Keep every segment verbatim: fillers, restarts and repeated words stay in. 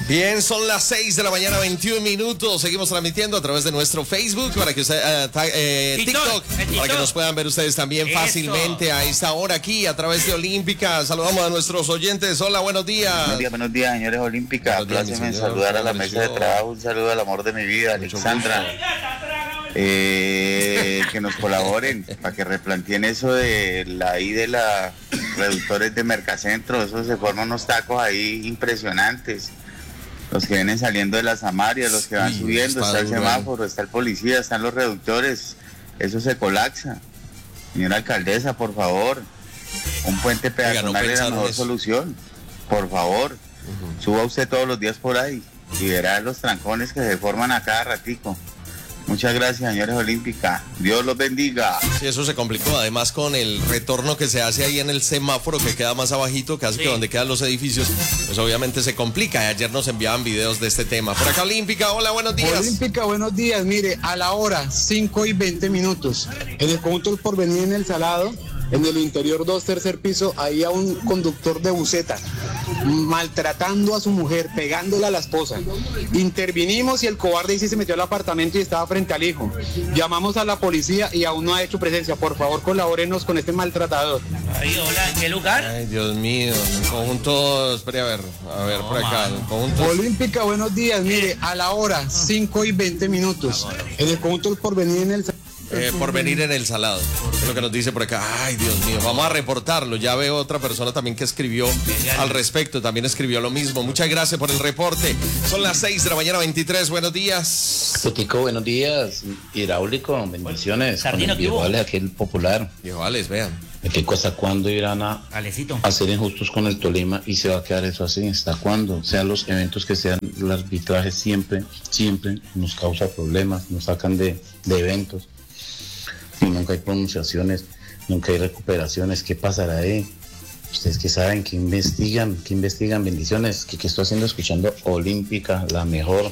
Bien, son las seis de la mañana, veintiún minutos. Seguimos transmitiendo a través de nuestro Facebook para que usted, uh, ta, eh, TikTok, TikTok, para que nos puedan ver ustedes también Eso. fácilmente a esta hora aquí a través de Olímpica. Saludamos a nuestros oyentes. Hola, buenos días. Buenos días, buenos días, señores Olímpica. Pláceme saludar a la mesa de trabajo. Un saludo al amor de mi vida, Alexandra. Eh, que nos colaboren para que replanteen eso de la ahí de la reductores de Mercacentro. Eso se forman unos tacos ahí impresionantes. Los que vienen saliendo de las Amarias, los que van sí, subiendo, está, está el semáforo, está el policía, están los reductores, eso se colapsa. Señora alcaldesa, por favor, un puente peatonal Oiga, no es la mejor eso. solución, por favor, uh-huh. suba usted todos los días por ahí y verá los trancones que se forman a cada ratico. Muchas gracias, señores Olímpica. Dios los bendiga. Sí, eso se complicó. Además, con el retorno que se hace ahí en el semáforo, que queda más abajito, casi sí. que donde quedan los edificios, pues obviamente se complica. Y ayer nos enviaban videos de este tema. Por acá, Olímpica. Hola, buenos días. Olímpica, buenos días. Mire, a la hora, cinco y veinte minutos. En el conjunto del Porvenir en El Salado, en el interior dos, tercer piso, ahí a un conductor de buseta maltratando a su mujer, pegándola a la esposa. Intervinimos y el cobarde sí se metió al apartamento y estaba frente al hijo. Llamamos a la policía y aún no ha hecho presencia. Por favor, colabórenos con este maltratador. Ay, hola, ¿en qué lugar? Ay, Dios mío, en conjunto, espere a ver, a ver, no, por acá. En conjunto... Olímpica, buenos días. Mire, a la hora, cinco y veinte minutos. En el conjunto del Porvenir en el Eh, por venir en El Salado, es lo que nos dice por acá. Ay, Dios mío, vamos a reportarlo. Ya veo otra persona también que escribió al respecto, también escribió lo mismo. Muchas gracias por el reporte. Son las seis de la mañana, veintitrés. Buenos días. Totico, buenos días. Hidráulico, bendiciones. Sardino, con el viejo Ale, aquel popular. Viejo Alex, vean. ¿Qué cosa? ¿Cuándo irán a, a ser injustos con el Tolima y se va a quedar eso así? ¿Hasta cuándo? Sean los eventos que sean, el arbitraje siempre, siempre nos causa problemas, nos sacan de, de eventos. Y nunca hay pronunciaciones, nunca hay recuperaciones. ¿Qué pasará ahí? Ustedes que saben, que investigan, que investigan, bendiciones. ¿Qué, qué estoy haciendo? Escuchando Olímpica, la mejor.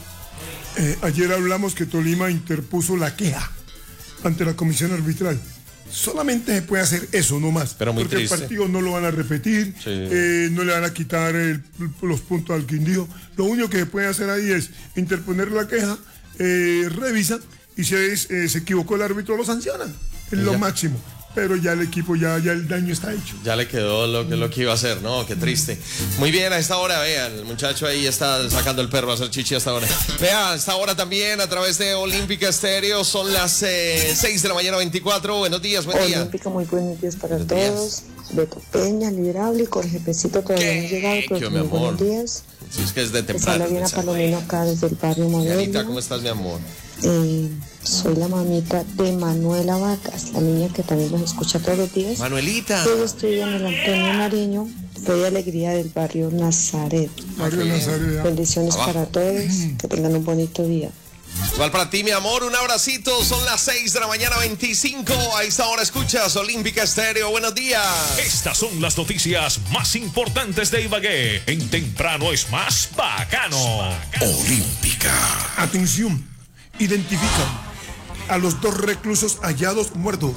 Eh, ayer hablamos que Tolima interpuso la queja ante la comisión arbitral. Solamente se puede hacer eso, no más. Pero muy porque triste. El partido no lo van a repetir, sí. eh, no le van a quitar el, los puntos al Quindío. Lo único que se puede hacer ahí es interponer la queja, eh, revisan. Y si es, eh, se equivocó el árbitro, lo sancionan. Es lo máximo. Pero ya el equipo, ya, ya el daño está hecho. Ya le quedó lo que, lo que iba a hacer, ¿no? Qué triste. Muy bien, a esta hora, vean, el muchacho ahí está sacando el perro a hacer chichi a esta hora. Vean, a esta hora también, a través de Olímpica Estéreo, son las eh, seis de la mañana, veinticuatro. Buenos días, buen día. Olímpica, muy buenos días para buenos todos. Días. Beto Peña, Hidráulico, el jefecito todavía no ha llegado, pero muy buenos días. Si es que es de temprano. Bien a Palomino acá desde el barrio Moderno. Anita, ¿cómo estás, mi amor? Eh, soy la mamita de Manuela Vacas, la niña que también nos escucha todos los días. Manuelita. Yo estoy en el Antonio Nariño, Fe y Alegría del barrio Nazaret. Barrio Nazaret. Bendiciones Abajo. Para todos, que tengan un bonito día. Igual para ti, mi amor, un abracito. Son las seis de la mañana, veinticinco. A esta hora escuchas Olímpica Estéreo. Buenos días. Estas son las noticias más importantes de Ibagué. En temprano es más bacano. Olímpica. Atención, identifican a los dos reclusos hallados muertos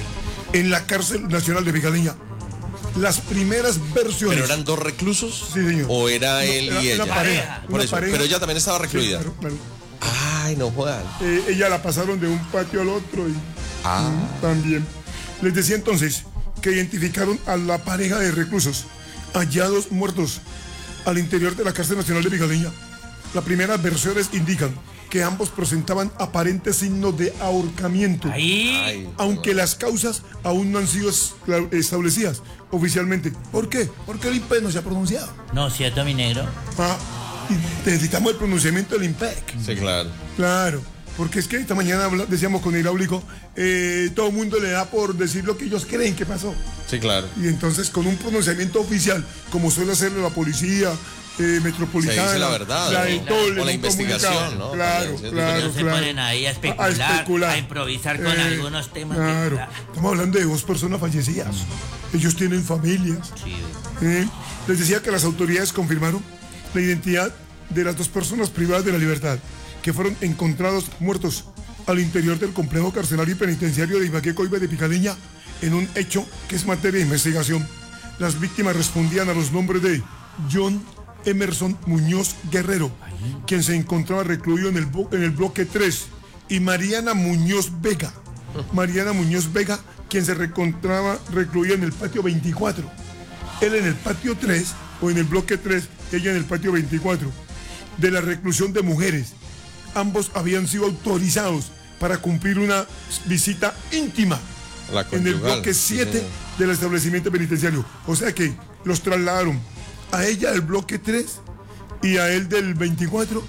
en la cárcel nacional de Vigaleña. Las primeras versiones. ¿Pero eran dos reclusos? Sí, señor. ¿O era no, él era y ella? Una pareja, Por una eso. pareja. Pero ella también estaba recluida. Sí, claro, claro. Ay, no jodan. Eh, ella la pasaron de un patio al otro y ah. también. Les decía entonces que identificaron a la pareja de reclusos hallados muertos al interior de la cárcel nacional de Vigaleña. Las primeras versiones indican que ambos presentaban aparentes signos de ahorcamiento, Ay. aunque las causas aún no han sido establecidas oficialmente. ¿Por qué? Porque el I N P E C no se ha pronunciado. No, ¿cierto, mi negro? Ah, y necesitamos el pronunciamiento del I N P E C. Sí, claro. Claro, porque es que esta mañana decíamos con Hidráulico, eh, todo el mundo le da por decir lo que ellos creen que pasó. Sí, claro. Y entonces con un pronunciamiento oficial, como suele hacerlo la policía, Eh, metropolitana, se dice la verdad, la, ¿no? Tole, o la investigación, ¿no? Claro, También, claro, ellos se claro. ponen ahí a especular, a, especular. a improvisar con eh, algunos temas. Claro, Que... estamos hablando de dos personas fallecidas. Mm. Ellos tienen familias. Sí. Eh, les decía que las autoridades confirmaron la identidad de las dos personas privadas de la libertad, que fueron encontrados muertos al interior del complejo carcelario y penitenciario de Ibagué, Coiba de Picaleña, en un hecho que es materia de investigación. Las víctimas respondían a los nombres de John Emerson Muñoz Guerrero, quien se encontraba recluido en el, en el bloque tres, y Mariana Muñoz Vega, Mariana Muñoz Vega, quien se encontraba recluida en el patio veinticuatro. Él en el patio tres, o en el bloque tres, ella en el patio veinticuatro, de la reclusión de mujeres. Ambos habían sido autorizados para cumplir una visita íntima en el bloque siete sí, del establecimiento penitenciario. O sea que los trasladaron a ella del bloque tres y a él del veinticuatro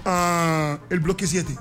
a el bloque siete.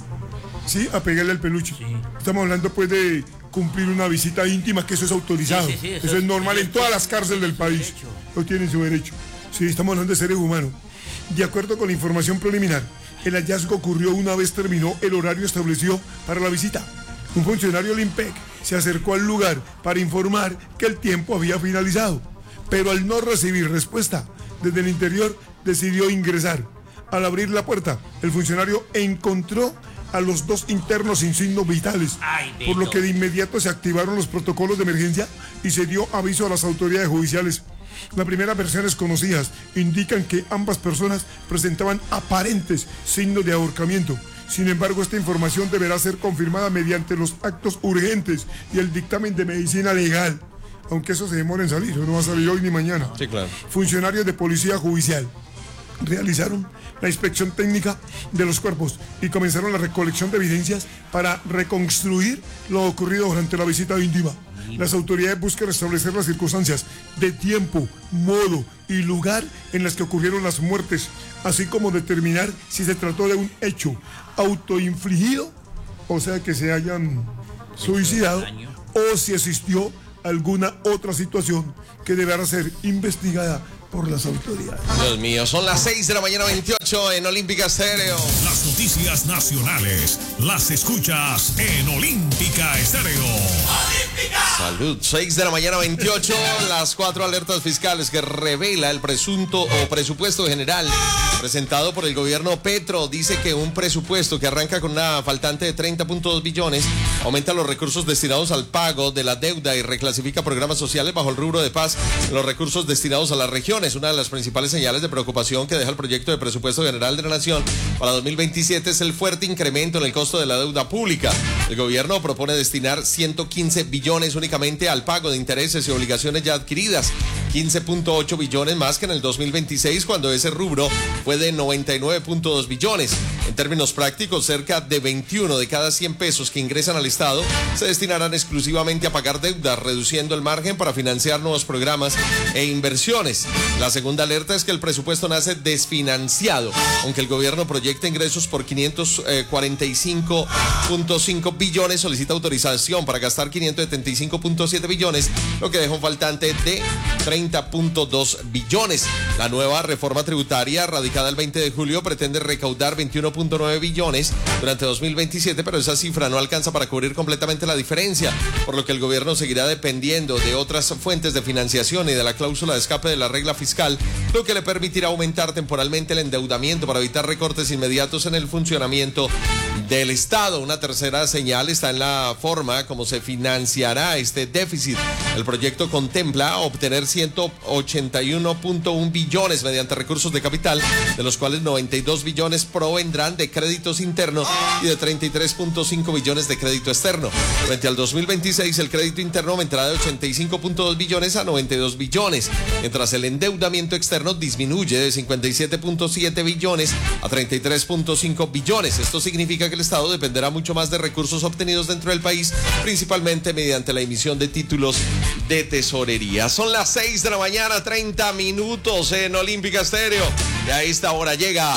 Sí, a pegarle el peluche. Sí. Estamos hablando pues de cumplir una visita íntima, que eso es autorizado. Sí, sí, sí, eso, eso es normal en todas las cárceles del país. Lo tienen su derecho. Sí, estamos hablando de seres humanos. De acuerdo con la información preliminar, el hallazgo ocurrió una vez terminó el horario establecido para la visita. Un funcionario del I N P E C se acercó al lugar para informar que el tiempo había finalizado, pero al no recibir respuesta desde el interior decidió ingresar. Al abrir la puerta, el funcionario encontró a los dos internos sin signos vitales, Ay, por lo que de inmediato se activaron los protocolos de emergencia y se dio aviso a las autoridades judiciales. Las primeras versiones conocidas indican que ambas personas presentaban aparentes signos de ahorcamiento. Sin embargo, esta información deberá ser confirmada mediante los actos urgentes y el dictamen de medicina legal, aunque eso se demore en salir, no va a salir hoy ni mañana. Sí, claro. Funcionarios de policía judicial realizaron la inspección técnica de los cuerpos y comenzaron la recolección de evidencias para reconstruir lo ocurrido durante la visita íntima. Las autoridades buscan establecer las circunstancias de tiempo, modo y lugar en las que ocurrieron las muertes, así como determinar si se trató de un hecho autoinfligido, o sea que se hayan suicidado, o si existió alguna otra situación que deberá ser investigada por las autoridades. Dios mío, son las seis de la mañana veintiocho en Olímpica Estéreo. Las noticias nacionales las escuchas en Olímpica Estéreo. ¡Olímpica! Salud, seis de la mañana veintiocho, las cuatro alertas fiscales que revela el presunto o presupuesto general presentado por el gobierno Petro. Dice que un presupuesto que arranca con una faltante de treinta punto dos billones aumenta los recursos destinados al pago de la deuda y reclasifica programas sociales bajo el rubro de paz los recursos destinados a la región. Es una de las principales señales de preocupación que deja el proyecto de presupuesto general de la Nación para dos mil veintisiete es el fuerte incremento en el costo de la deuda pública. El gobierno propone destinar ciento quince billones únicamente al pago de intereses y obligaciones ya adquiridas, quince punto ocho billones más que en el dos mil veintiséis, cuando ese rubro fue de noventa y nueve punto dos billones. En términos prácticos, cerca de veintiuno de cada cien pesos que ingresan al Estado se destinarán exclusivamente a pagar deudas, reduciendo el margen para financiar nuevos programas e inversiones. La segunda alerta es que el presupuesto nace desfinanciado, aunque el gobierno proyecta ingresos por quinientos cuarenta y cinco punto cinco billones, solicita autorización para gastar quinientos setenta y cinco punto siete billones, lo que deja un faltante de treinta punto dos billones. La nueva reforma tributaria, radicada el veinte de julio, pretende recaudar veintiuno punto nueve billones durante dos mil veintisiete, pero esa cifra no alcanza para cubrir completamente la diferencia, por lo que el gobierno seguirá dependiendo de otras fuentes de financiación y de la cláusula de escape de la regla fiscal, lo que le permitirá aumentar temporalmente el endeudamiento para evitar recortes inmediatos en el funcionamiento del Estado. Una tercera señal está en la forma como se financiará este déficit. El proyecto contempla obtener ciento ochenta y uno punto uno billones mediante recursos de capital, de los cuales noventa y dos billones provendrán de créditos internos y de treinta y tres punto cinco billones de crédito externo. Frente al dos mil veintiséis, el crédito interno aumentará de ochenta y cinco punto dos billones a noventa y dos billones, mientras el endeudamiento externo disminuye de cincuenta y siete punto siete billones a treinta y tres punto cinco billones. Esto significa que el Estado dependerá mucho más de recursos obtenidos dentro del país, principalmente mediante la emisión de títulos de tesorería. Son las seis de la mañana, treinta minutos en Olímpica Estéreo. Y a esta hora llega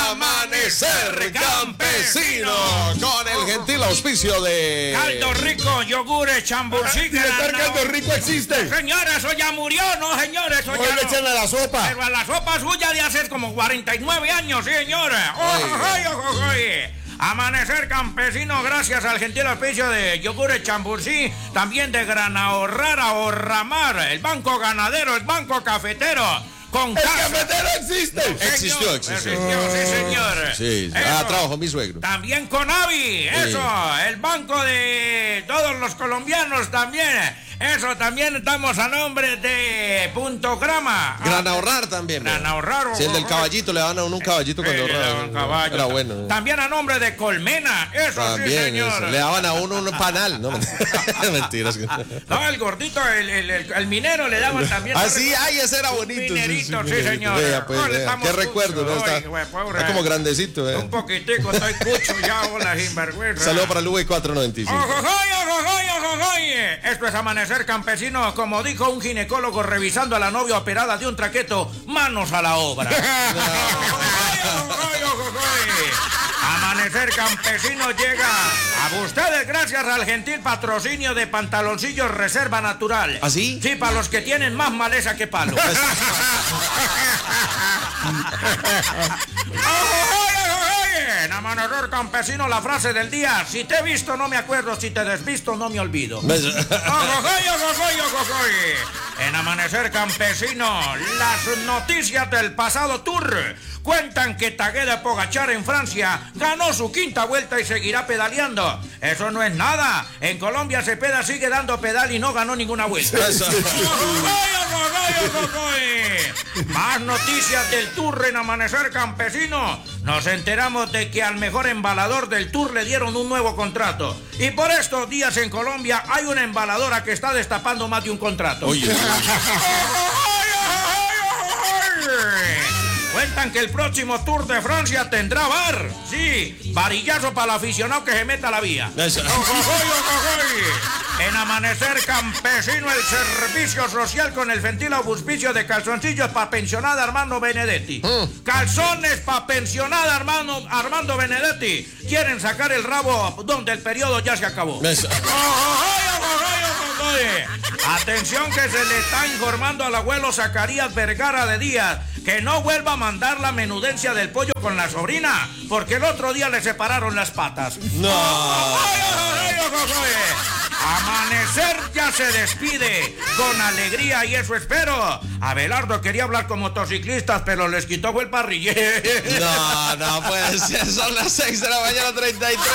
Amanecer Campesino con el gentil auspicio de Caldo Rico, yogures, chambursí. ¿Director Caldo Rico existe? Señores, eso ya murió, no, señores. Eso ya no. Échenle a la sopa. Pero a la sopa suya de hace como cuarenta y nueve años, sí, señores. ¡Oh, ay, oh, oh, oh! Amanecer Campesino, gracias al gentil auspicio de Yogures Chambursí, también de Gran Ahorrar, Ahorramar, el Banco Ganadero, el Banco Cafetero. Con ¡El casa. cafetero existe! Existió, existió. Existió, sí, señor. Sí, ah, trabajó mi suegro. También con Avi, eso, Sí. el banco de todos los colombianos también. Eso también estamos a nombre de Punto Grama. Gran Ahorrar también. Gran Ahorrar. Si el del caballito, le dan a uno un caballito cuando ahorra. Era bueno. También a nombre de Colmena. Eso también, sí, señor. Eso. Le daban a uno un panal. No, mentiras. No, el gordito, el, el, el, el minero le daban también. Ah, sí, ay, ese era bonito. Minerito, sí, sí, sí, señor. Vea, pues, no, vea. Qué recuerdo, ¿no? Está, Oye, está como grandecito. Eh. Un poquitico, estoy cucho ya, hola, sinvergüenza. Saludos para el U cuatro noventa y cinco. ¡Ojojoy, ojojoy, ojojoy! Esto es Amanecer Campesino, como dijo un ginecólogo revisando a la novia operada de un traqueto, manos a la obra. ¡Ojojoy, ojojoy! Amanecer Campesino llega a ustedes gracias al gentil patrocinio de Pantaloncillos Reserva Natural. ¿Ah, sí? Sí, para los que tienen más maleza que palo. En Amanecer Campesino, la frase del día: si te he visto no me acuerdo, si te desvisto no me olvido. En Amanecer Campesino, las noticias del pasado tour cuentan que Tagué de Pogacar en Francia ganó su quinta vuelta y seguirá pedaleando. Eso no es nada. En Colombia Cepeda sigue dando pedal y no ganó ninguna vuelta. Más noticias del tour en Amanecer Campesino. Nos enteramos de que al mejor embalador del tour le dieron un nuevo contrato. Y por estos días en Colombia hay una embaladora que está destapando más de un contrato. Oye. Cuentan que el próximo Tour de Francia tendrá bar. Sí, varillazo para el aficionado que se meta a la vía. Ojojoy, ojojoy. En Amanecer Campesino, el servicio social con el gentil auspicio de calzoncillos para pensionada Armando Benedetti. Mm. Calzones para pensionada Armando, Armando Benedetti. Quieren sacar el rabo donde el periodo ya se acabó. Ojojoy, ojojoy, ojojoy. Atención que se le está informando al abuelo Zacarías Vergara de Díaz que no vuelva a mandar la menudencia del pollo con la sobrina, porque el otro día le separaron las patas. No. Ojojoy, ojojoy, ojojoy. Amanecer ya se despide con alegría y eso espero. Abelardo quería hablar con motociclistas, pero les quitó el parrillero. No, no puede ser. Son las seis de la mañana, treinta y tres.